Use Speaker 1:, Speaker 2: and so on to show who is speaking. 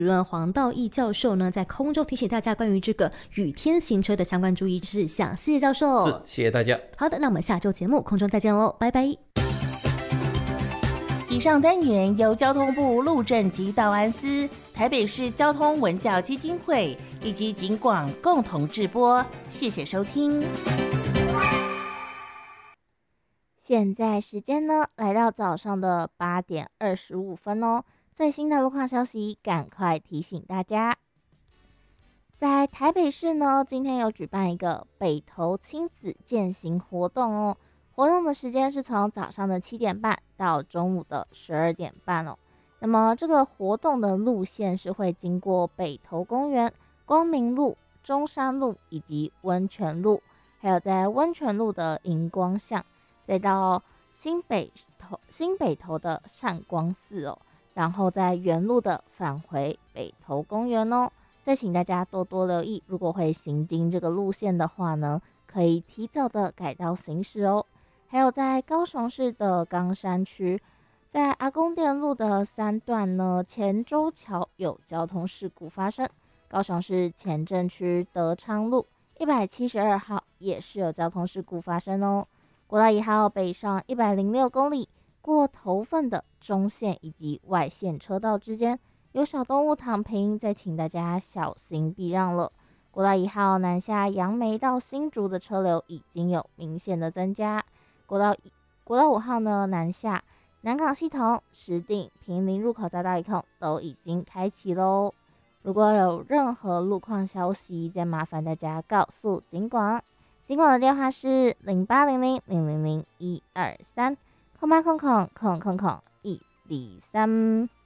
Speaker 1: 任黄道义教授呢，在空中提醒大家关于这个雨天行车的相关注意事项。谢谢教授。
Speaker 2: 是，谢谢大家。
Speaker 1: 好的，那我们下周节目空中再见喽，拜拜。
Speaker 3: 以上单元由交通部路政及道安司、台北市交通文教基金会以及警广共同制播，谢谢收听。现在时间呢，来到早上的8点25分哦。最新的路况消息，赶快提醒大家。在台北市呢，今天有举办一个北投亲子健行活动哦。活动的时间是从早上的7点半到中午的12点半哦。那么这个活动的路线是会经过北投公园、光明路、中山路以及温泉路，还有在温泉路的荧光巷，再到新北投的善光寺哦，然后在原路的返回北投公园哦。再请大家多多留意，如果会行经这个路线的话呢，可以提早的改道行驶哦。还有在高雄市的冈山区，在阿公店路的3段呢，前洲桥有交通事故发生。高雄市前镇区德昌路172号也是有交通事故发生哦。国道1号北上106公里，过头份的中线以及外线车道之间有小动物躺平，再请大家小心避让了。国道1号南下杨梅到新竹的车流已经有明显的增加。国道5号呢，南下南港系统、石碇、坪林入口匝道一控都已经开启喽。如果有任何路况消息，再麻烦大家告诉警广。警广的电话是0800000123，空8000103。